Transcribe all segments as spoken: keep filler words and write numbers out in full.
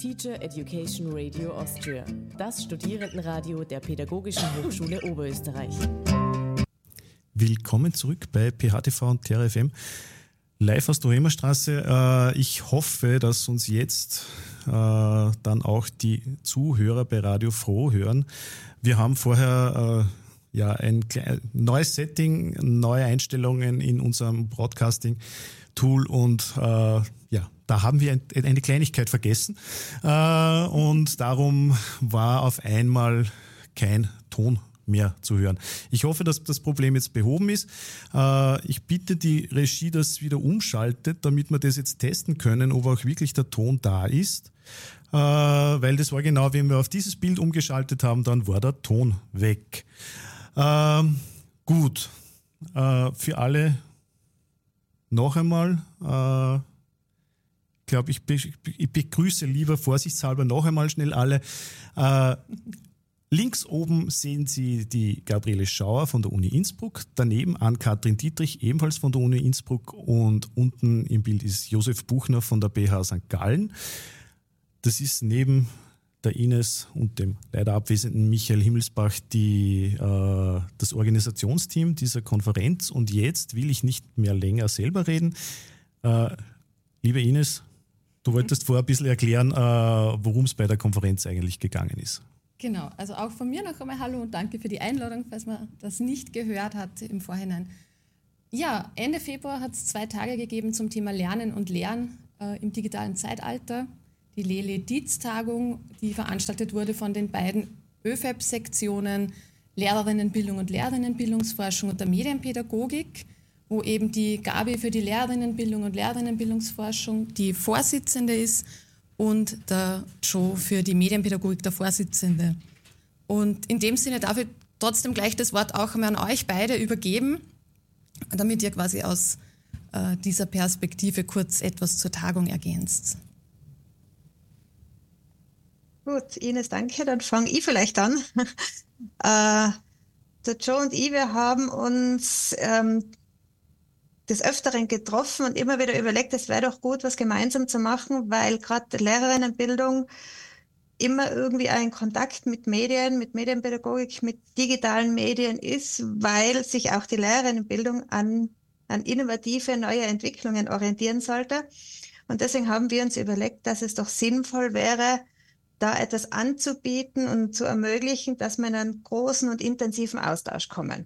Teacher Education Radio Austria, das Studierendenradio der Pädagogischen Hochschule Oberösterreich. Willkommen zurück bei P H T V und T R F M, live aus der Hohemerstraße. Ich hoffe, dass uns jetzt dann auch die Zuhörer bei Radio Froh hören. Wir haben vorher ja ein neues Setting, neue Einstellungen in unserem Broadcasting-Tool und ja, da haben wir eine Kleinigkeit vergessen äh, und darum war auf einmal kein Ton mehr zu hören. Ich hoffe, dass das Problem jetzt behoben ist. Äh, ich bitte die Regie, dass wieder umschaltet, damit wir das jetzt testen können, ob auch wirklich der Ton da ist, äh, weil das war genau, wenn wir auf dieses Bild umgeschaltet haben, dann war der Ton weg. Äh, gut, äh, für alle noch einmal, äh, Ich glaube, ich, be- ich begrüße lieber vorsichtshalber noch einmal schnell alle. Äh, links oben sehen Sie die Gabriele Schauer von der Uni Innsbruck, daneben Ann-Kathrin Dietrich, ebenfalls von der Uni Innsbruck, und unten im Bild ist Josef Buchner von der B H Sankt Gallen. Das ist neben der Ines und dem leider abwesenden Michael Himmelsbach die, äh, das Organisationsteam dieser Konferenz. Und jetzt will ich nicht mehr länger selber reden. Äh, liebe Ines, du wolltest vorher ein bisschen erklären, äh, worum es bei der Konferenz eigentlich gegangen ist. Genau, also auch von mir noch einmal Hallo und danke für die Einladung, falls man das nicht gehört hat im Vorhinein. Ja, Ende Februar hat es zwei Tage gegeben zum Thema Lernen und Lehren äh, im digitalen Zeitalter. Die Lele-Dietz-Tagung, die veranstaltet wurde von den beiden Ö F E P-Sektionen Lehrerinnenbildung und Lehrerinnenbildungsforschung und der Medienpädagogik, wo eben die Gabi für die Lehrerinnenbildung und Lehrerinnenbildungsforschung die Vorsitzende ist und der Joe für die Medienpädagogik der Vorsitzende. Und in dem Sinne darf ich trotzdem gleich das Wort auch einmal an euch beide übergeben, damit ihr quasi aus äh, dieser Perspektive kurz etwas zur Tagung ergänzt. Gut, Ines, danke. Dann fange ich vielleicht an. äh, der Joe und ich, wir haben uns ähm, des Öfteren getroffen und immer wieder überlegt, es wäre doch gut, was gemeinsam zu machen, weil gerade Lehrerinnenbildung immer irgendwie ein Kontakt mit Medien, mit Medienpädagogik, mit digitalen Medien ist, weil sich auch die Lehrerinnenbildung an, an innovative neue Entwicklungen orientieren sollte. Und deswegen haben wir uns überlegt, dass es doch sinnvoll wäre, da etwas anzubieten und zu ermöglichen, dass wir in einen großen und intensiven Austausch kommen.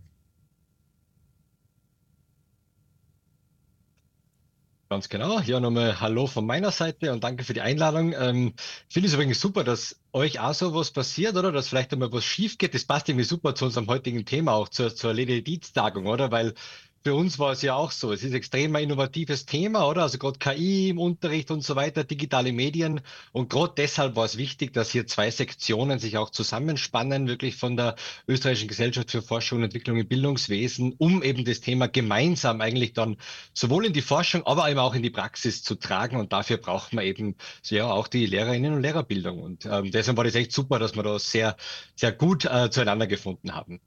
Ganz genau. Ja, nochmal Hallo von meiner Seite und danke für die Einladung. Ähm, ich finde es übrigens super, dass euch auch so was passiert, oder? Dass vielleicht einmal was schief geht. Das passt irgendwie super zu unserem heutigen Thema, auch zur, zur Lele-Dietz-Tagung, oder? Weil für uns war es ja auch so. Es ist extrem ein innovatives Thema, oder? Also gerade K I im Unterricht und so weiter, digitale Medien. Und gerade deshalb war es wichtig, dass hier zwei Sektionen sich auch zusammenspannen, wirklich von der Österreichischen Gesellschaft für Forschung und Entwicklung im Bildungswesen, um eben das Thema gemeinsam eigentlich dann sowohl in die Forschung, aber eben auch in die Praxis zu tragen. Und dafür braucht man eben ja auch die Lehrerinnen und Lehrerbildung. Und ähm, deshalb war das echt super, dass wir da sehr, sehr gut äh, zueinander gefunden haben.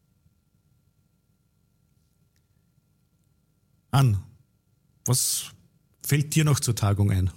Ann, was fällt dir noch zur Tagung ein?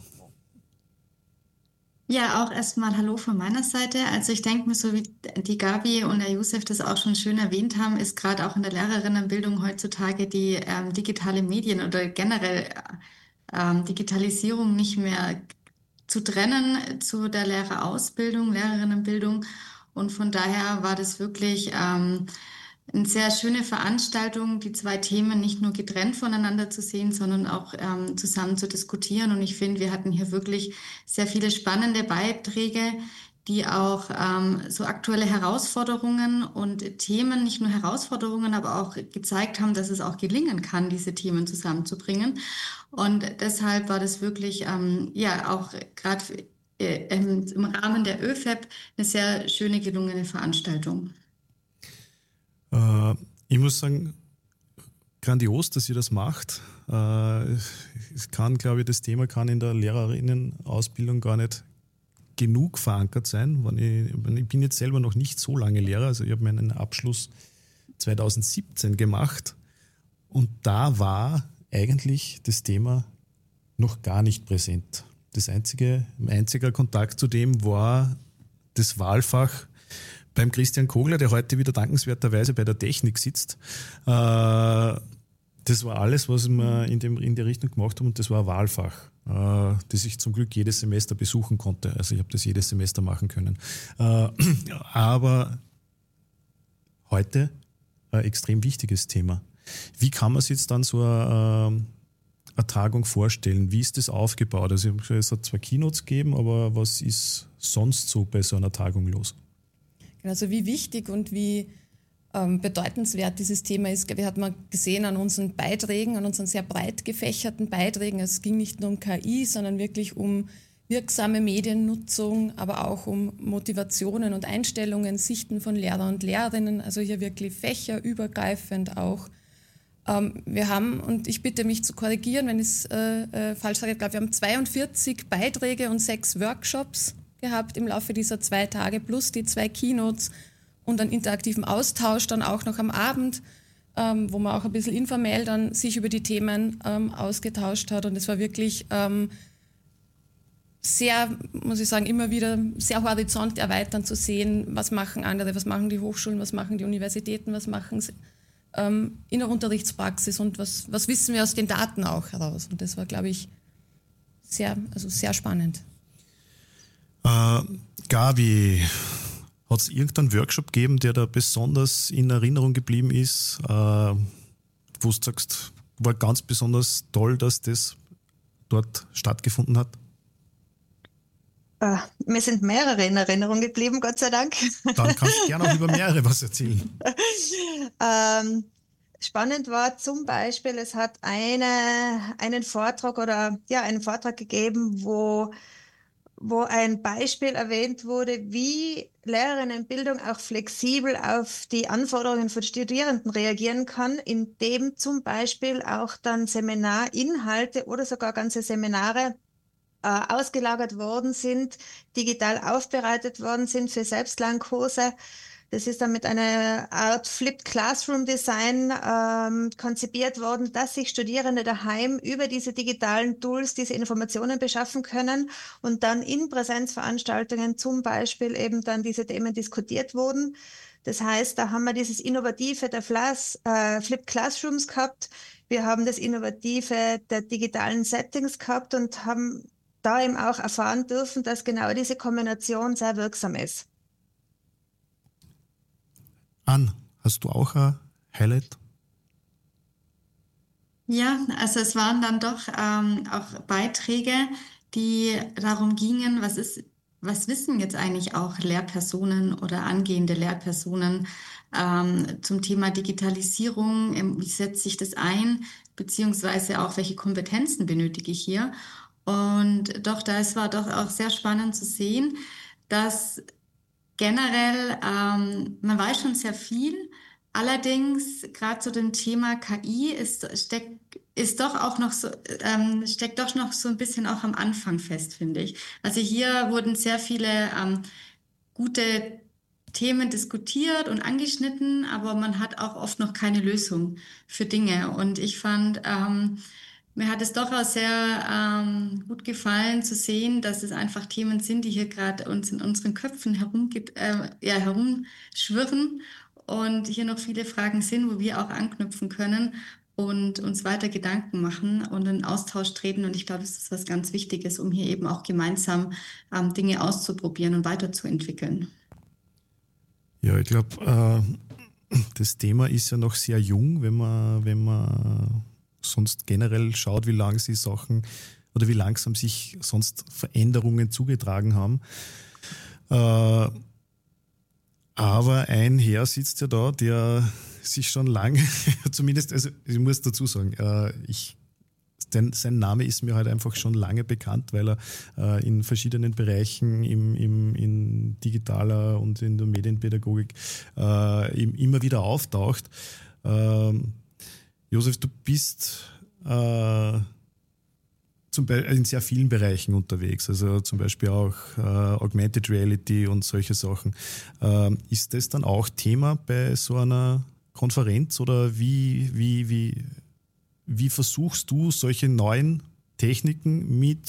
Ja, auch erstmal Hallo von meiner Seite. Also ich denke mir, so wie die Gabi und der Josef das auch schon schön erwähnt haben, ist gerade auch in der Lehrerinnenbildung heutzutage die ähm, digitale Medien oder generell ähm, Digitalisierung nicht mehr zu trennen zu der Lehrerausbildung, Lehrerinnenbildung. Und von daher war das wirklich ähm, eine sehr schöne Veranstaltung, die zwei Themen nicht nur getrennt voneinander zu sehen, sondern auch ähm, zusammen zu diskutieren. Und ich finde, wir hatten hier wirklich sehr viele spannende Beiträge, die auch ähm, so aktuelle Herausforderungen und Themen, nicht nur Herausforderungen, aber auch gezeigt haben, dass es auch gelingen kann, diese Themen zusammenzubringen. Und deshalb war das wirklich, ähm, ja, auch gerade äh, im Rahmen der Ö F E P eine sehr schöne, gelungene Veranstaltung. Äh, ich muss sagen, grandios, dass ihr das macht. Äh, es kann, glaube ich, das Thema kann in der Lehrerinnenausbildung gar nicht genug verankert sein. Ich, ich bin jetzt selber noch nicht so lange Lehrer, also ich habe meinen Abschluss zwanzig siebzehn gemacht und da war eigentlich das Thema noch gar nicht präsent. das einzige, mein einziger Kontakt zu dem war das Wahlfach beim Christian Kogler, der heute wieder dankenswerterweise bei der Technik sitzt. Äh, das war alles, was wir in, dem, in der Richtung gemacht haben, und das war ein Wahlfach, äh, das ich zum Glück jedes Semester besuchen konnte. Also ich habe das jedes Semester machen können. Äh, aber heute ein extrem wichtiges Thema. Wie kann man sich jetzt dann so eine, eine Tagung vorstellen? Wie ist das aufgebaut? Also es hat zwei Keynotes gegeben, aber was ist sonst so bei so einer Tagung los? Also wie wichtig und wie ähm, bedeutenswert dieses Thema ist, glaube ich, hat man gesehen an unseren Beiträgen, an unseren sehr breit gefächerten Beiträgen. Es ging nicht nur um K I, sondern wirklich um wirksame Mediennutzung, aber auch um Motivationen und Einstellungen, Sichten von Lehrern und Lehrerinnen, also hier wirklich fächerübergreifend auch. Ähm, wir haben, und ich bitte mich zu korrigieren, wenn ich es äh, äh, falsch sage, ich glaube, wir haben zweiundvierzig Beiträge und sechs Workshops gehabt im Laufe dieser zwei Tage, plus die zwei Keynotes und einen interaktiven Austausch dann auch noch am Abend, ähm, wo man auch ein bisschen informell dann sich über die Themen ähm, ausgetauscht hat. Und es war wirklich ähm, sehr, muss ich sagen, immer wieder sehr horizont erweiternd zu sehen, was machen andere, was machen die Hochschulen, was machen die Universitäten, was machen sie ähm, in der Unterrichtspraxis und was, was wissen wir aus den Daten auch heraus. Und das war, glaube ich, sehr, also sehr spannend. Äh, Gabi, hat es irgendeinen Workshop gegeben, der da besonders in Erinnerung geblieben ist, äh, wo du sagst, war ganz besonders toll, dass das dort stattgefunden hat? Äh, mir sind mehrere in Erinnerung geblieben, Gott sei Dank. Dann kannst du gerne auch über mehrere was erzählen. ähm, spannend war zum Beispiel, es hat eine, einen Vortrag oder ja, einen Vortrag gegeben, wo wo ein Beispiel erwähnt wurde, wie Lehrerinnenbildung auch flexibel auf die Anforderungen von Studierenden reagieren kann, indem zum Beispiel auch dann Seminarinhalte oder sogar ganze Seminare äh, ausgelagert worden sind, digital aufbereitet worden sind für Selbstlernkurse. Das ist dann mit einer Art Flipped Classroom Design ähm, konzipiert worden, dass sich Studierende daheim über diese digitalen Tools diese Informationen beschaffen können und dann in Präsenzveranstaltungen zum Beispiel eben dann diese Themen diskutiert wurden. Das heißt, da haben wir dieses Innovative der Flas, äh, Flipped Classrooms gehabt. Wir haben das Innovative der digitalen Settings gehabt und haben da eben auch erfahren dürfen, dass genau diese Kombination sehr wirksam ist. Ann, hast du auch ein Highlight? Ja, also es waren dann doch ähm, auch Beiträge, die darum gingen, was ist, was wissen jetzt eigentlich auch Lehrpersonen oder angehende Lehrpersonen ähm, zum Thema Digitalisierung, ähm, wie setzt sich das ein, beziehungsweise auch welche Kompetenzen benötige ich hier. Und doch, da es war doch auch sehr spannend zu sehen, dass generell, ähm, man weiß schon sehr viel, allerdings gerade zu dem Thema K I ist, steckt, ist doch auch noch so, ähm, steckt doch noch so ein bisschen auch am Anfang fest, finde ich. Also hier wurden sehr viele ähm, gute Themen diskutiert und angeschnitten, aber man hat auch oft noch keine Lösung für Dinge. Und ich fand, ähm, mir hat es doch auch sehr ähm, gut gefallen zu sehen, dass es einfach Themen sind, die hier gerade uns in unseren Köpfen herumgibt, äh, ja, herumschwirren und hier noch viele Fragen sind, wo wir auch anknüpfen können und uns weiter Gedanken machen und in Austausch treten. Und ich glaube, das ist was ganz Wichtiges, um hier eben auch gemeinsam ähm, Dinge auszuprobieren und weiterzuentwickeln. Ja, ich glaube, äh, das Thema ist ja noch sehr jung, wenn man, wenn man sonst generell schaut, wie lang sie Sachen oder wie langsam sich sonst Veränderungen zugetragen haben. Äh, aber ein Herr sitzt ja da, der sich schon lange, zumindest, also ich muss dazu sagen, äh, ich, denn sein Name ist mir halt einfach schon lange bekannt, weil er äh, in verschiedenen Bereichen im, im, in digitaler und in der Medienpädagogik äh, immer wieder auftaucht. Ähm, Josef, du bist äh, zum Be- in sehr vielen Bereichen unterwegs, also zum Beispiel auch äh, Augmented Reality und solche Sachen. Ähm, ist das dann auch Thema bei so einer Konferenz oder wie, wie, wie, wie versuchst du solche neuen Techniken mit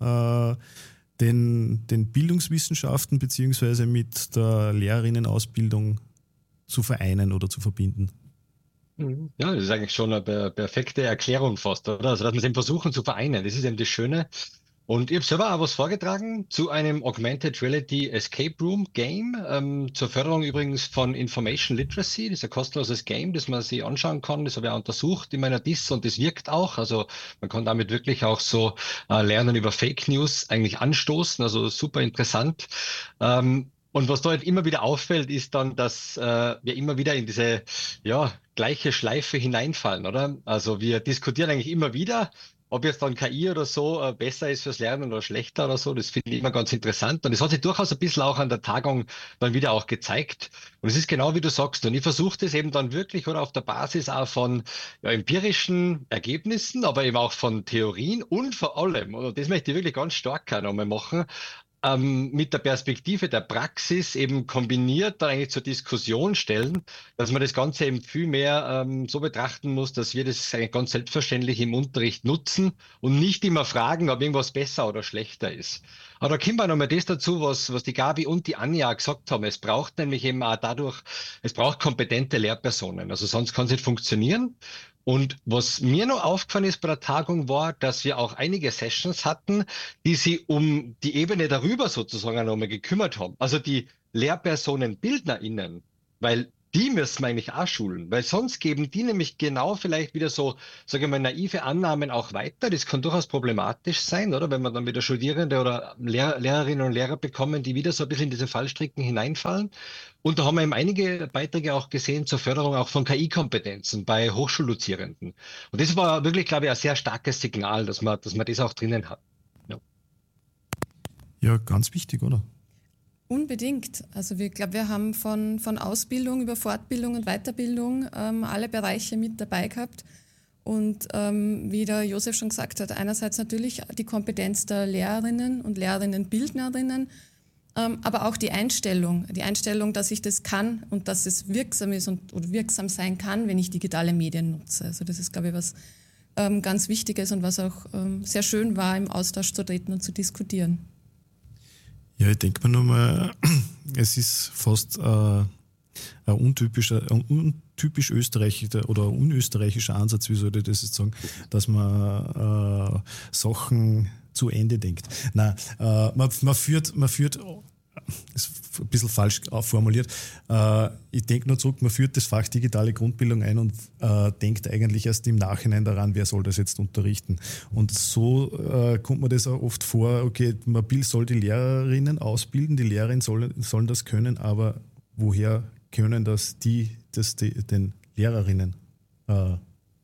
äh, den, den Bildungswissenschaften beziehungsweise mit der Lehrerinnenausbildung zu vereinen oder zu verbinden. Ja, das ist eigentlich schon eine per- perfekte Erklärung fast, oder? Also, dass wir es eben versuchen zu vereinen. Das ist eben das Schöne. Und ich habe selber auch was vorgetragen zu einem Augmented Reality Escape Room Game, ähm, zur Förderung übrigens von Information Literacy. Das ist ein kostenloses Game, das man sich anschauen kann. Das habe ich auch untersucht in meiner D I S und das wirkt auch. Also man kann damit wirklich auch so äh, Lernen über Fake News eigentlich anstoßen. Also super interessant. Ähm, und was da halt immer wieder auffällt, ist dann, dass äh, wir immer wieder in diese ja, gleiche Schleife hineinfallen, oder? Also wir diskutieren eigentlich immer wieder, ob jetzt dann K I oder so äh, besser ist fürs Lernen oder schlechter oder so, das finde ich immer ganz interessant. Und es hat sich durchaus ein bisschen auch an der Tagung dann wieder auch gezeigt. Und es ist genau wie du sagst. Und ich versuche das eben dann wirklich oder auf der Basis auch von ja, empirischen Ergebnissen, aber eben auch von Theorien und vor allem, und das möchte ich wirklich ganz stark auch nochmal machen, ähm, mit der Perspektive der Praxis eben kombiniert dann eigentlich zur Diskussion stellen, dass man das Ganze eben viel mehr ähm, so betrachten muss, dass wir das eigentlich ganz selbstverständlich im Unterricht nutzen und nicht immer fragen, ob irgendwas besser oder schlechter ist. Aber da kommt auch nochmal das dazu, was, was die Gabi und die Anja gesagt haben. Es braucht nämlich eben auch dadurch, es braucht kompetente Lehrpersonen. Also sonst kann es nicht funktionieren. Und was mir noch aufgefallen ist bei der Tagung war, dass wir auch einige Sessions hatten, die sich um die Ebene darüber sozusagen nochmal gekümmert haben. Also die Lehrpersonen, BildnerInnen, weil die müssen wir eigentlich auch schulen, weil sonst geben die nämlich genau vielleicht wieder so, sage ich mal, naive Annahmen auch weiter. Das kann durchaus problematisch sein, oder? Wenn man dann wieder Studierende oder Lehr Lehrerinnen und Lehrer bekommen, die wieder so ein bisschen in diese Fallstricken hineinfallen. Und da haben wir eben einige Beiträge auch gesehen zur Förderung auch von K I-Kompetenzen bei Hochschuldozierenden. Und das war wirklich, glaube ich, ein sehr starkes Signal, dass man, dass man das auch drinnen hat. Ja, Ja, ganz wichtig, oder? Unbedingt. Also wir, glaube, wir haben von, von Ausbildung über Fortbildung und Weiterbildung ähm, alle Bereiche mit dabei gehabt. Und ähm, wie der Josef schon gesagt hat, einerseits natürlich die Kompetenz der Lehrerinnen und Lehrerinnen, Bildnerinnen, ähm, aber auch die Einstellung. Die Einstellung, dass ich das kann und dass es wirksam ist und oder wirksam sein kann, wenn ich digitale Medien nutze. Also das ist, glaube ich, was ähm, ganz Wichtiges und was auch ähm, sehr schön war, im Austausch zu treten und zu diskutieren. Ja, ich denke mir nur mal, es ist fast äh, ein untypischer, ein untypisch österreichischer oder unösterreichischer Ansatz, wie soll ich das jetzt sagen, dass man äh, Sachen zu Ende denkt. Nein, äh, man, man führt, man führt, ist ein bisschen falsch formuliert, äh, ich denke nur zurück, man führt das Fach digitale Grundbildung ein und äh, denkt eigentlich erst im Nachhinein daran, wer soll das jetzt unterrichten. Und so äh, kommt man das auch oft vor, okay, man soll die Lehrerinnen ausbilden, die Lehrerinnen sollen, sollen das können, aber woher können das die, das die, den Lehrerinnen äh,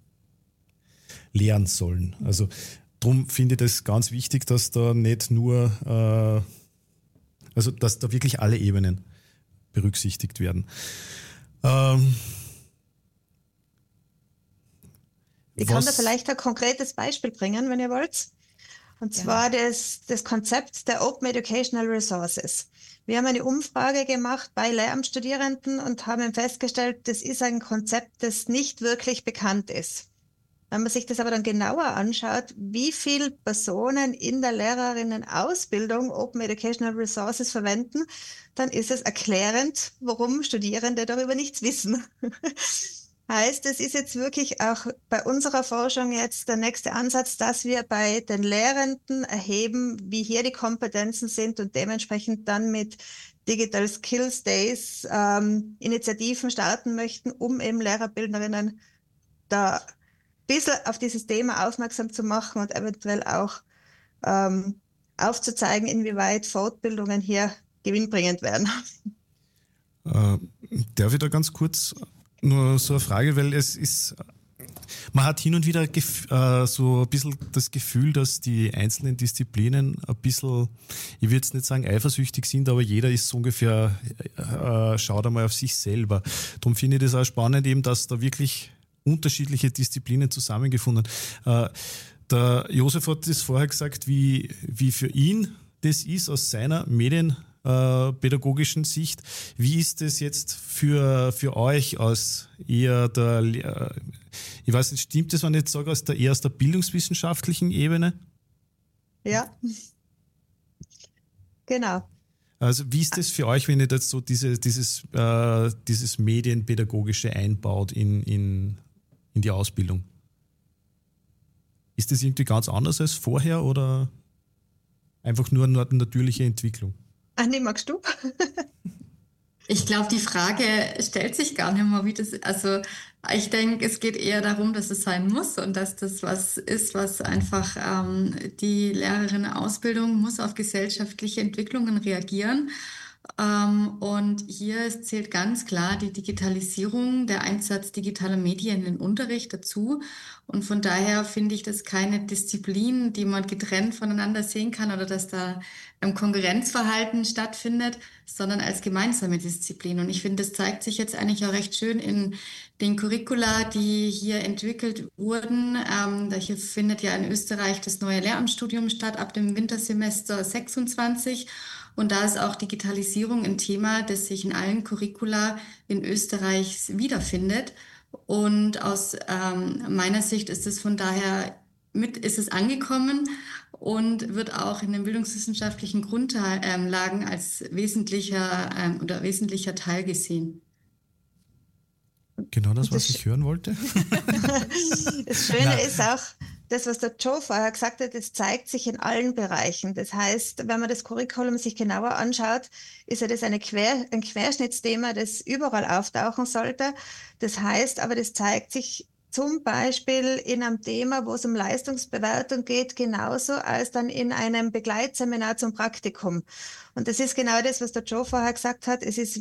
lehren sollen? Also darum finde ich das ganz wichtig, dass da nicht nur äh, Also, dass da wirklich alle Ebenen berücksichtigt werden. Ähm, ich kann da vielleicht ein konkretes Beispiel bringen, wenn ihr wollt. Und zwar ja. das, das Konzept der Open Educational Resources. Wir haben eine Umfrage gemacht bei Lehramtsstudierenden und haben festgestellt, das ist ein Konzept, das nicht wirklich bekannt ist. Wenn man sich das aber dann genauer anschaut, wie viele Personen in der Lehrerinnenausbildung Open Educational Resources verwenden, dann ist es erklärend, warum Studierende darüber nichts wissen. Heißt, es ist jetzt wirklich auch bei unserer Forschung jetzt der nächste Ansatz, dass wir bei den Lehrenden erheben, wie hier die Kompetenzen sind und dementsprechend dann mit Digital Skills Days ähm, Initiativen starten möchten, um eben Lehrerbildnerinnen da bisschen auf dieses Thema aufmerksam zu machen und eventuell auch ähm, aufzuzeigen, inwieweit Fortbildungen hier gewinnbringend werden. Äh, darf ich da ganz kurz nur so eine Frage, weil es ist, man hat hin und wieder gef- äh, so ein bisschen das Gefühl, dass die einzelnen Disziplinen ein bisschen, ich würde jetzt nicht sagen eifersüchtig sind, aber jeder ist so ungefähr, äh, schaut einmal auf sich selber. Darum finde ich das auch spannend eben, dass da wirklich unterschiedliche Disziplinen zusammengefunden. Äh, der Josef hat das vorher gesagt, wie, wie für ihn das ist aus seiner medienpädagogischen Sicht. Wie ist das jetzt für, für euch aus eher der, ich weiß nicht, stimmt das, wenn ich jetzt sage, aus der, eher aus der bildungswissenschaftlichen Ebene? Ja, genau. Also wie ist das für euch, wenn ihr jetzt so diese, dieses, äh, dieses Medienpädagogische einbaut in, in, in die Ausbildung? Ist das irgendwie ganz anders als vorher oder einfach nur eine natürliche Entwicklung? Anni, magst du? Ich glaube, die Frage stellt sich gar nicht mehr, wie das, also ich denke, es geht eher darum, dass es sein muss und dass das was ist, was einfach ähm, die Lehrerinnen-Ausbildung muss auf gesellschaftliche Entwicklungen reagieren. Ähm, und hier zählt ganz klar die Digitalisierung, der Einsatz digitaler Medien in den Unterricht dazu. Und von daher finde ich das keine Disziplin, die man getrennt voneinander sehen kann oder dass da ein Konkurrenzverhalten stattfindet, sondern als gemeinsame Disziplin. Und ich finde, das zeigt sich jetzt eigentlich auch recht schön in den Curricula, die hier entwickelt wurden. Ähm, hier findet ja in Österreich das neue Lehramtsstudium statt ab dem Wintersemester sechsundzwanzig. Und da ist auch Digitalisierung ein Thema, das sich in allen Curricula in Österreich wiederfindet. Und aus ähm, meiner Sicht ist es von daher mit, ist es angekommen und wird auch in den bildungswissenschaftlichen Grundlagen als wesentlicher ähm, oder wesentlicher Teil gesehen. Genau das, was Das ich hören wollte. Das Schöne Na. ist auch, das, was der Joe vorher gesagt hat, das zeigt sich in allen Bereichen. Das heißt, wenn man das Curriculum sich genauer anschaut, ist ja das eine Quer, ein Querschnittsthema, das überall auftauchen sollte. Das heißt aber, das zeigt sich zum Beispiel in einem Thema, wo es um Leistungsbewertung geht, genauso als dann in einem Begleitseminar zum Praktikum. Und das ist genau das, was der Joe vorher gesagt hat. Es ist